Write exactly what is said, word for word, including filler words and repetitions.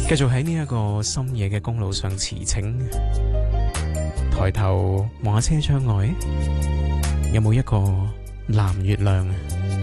繼續喺呢一個深夜嘅公路上馳騁，抬頭望下車窗外，有冇一個藍月亮啊？